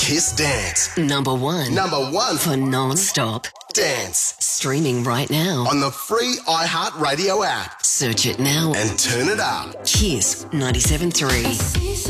Kiss Dance. Number one For non-stop dance. streaming right now. On the free iHeartRadio app. Search it now. And turn it up. Kiss 97.3.